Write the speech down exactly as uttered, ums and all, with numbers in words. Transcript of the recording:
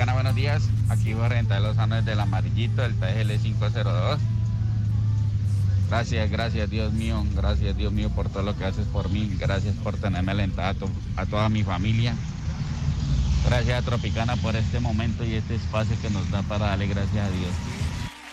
Tropicana, buenos días. Aquí Jorge Rental Lozano desde el Amarillito, del T G L quinientos dos. Gracias, gracias Dios mío, gracias Dios mío por todo lo que haces por mí. Gracias por tenerme alentada a, to- a toda mi familia. Gracias a Tropicana por este momento y este espacio que nos da para darle gracias a Dios.